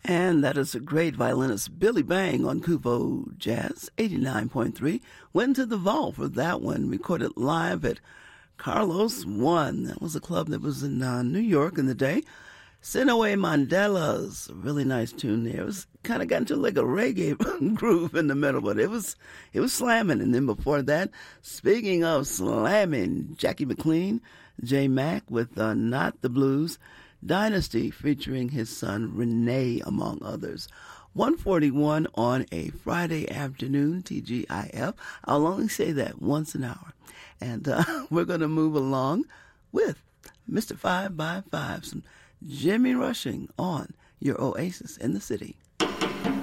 And that is a great violinist, Billy Bang, on Kuvo Jazz 89.3. Went to the vault for that one, recorded live at Carlos One. That was a club that was in New York in the day. Send Away Mandela's, a really nice tune there. It was kind of got into like a reggae groove in the middle, but it was slamming. And then before that, speaking of slamming, Jackie McLean, J Mac with Not the Blues, Dynasty featuring his son Renee, among others. 141 on a Friday afternoon, TGIF. I'll only say that once an hour. And we're going to move along with Mr. 5 by 5, some Jimmy Rushing on your Oasis in the City.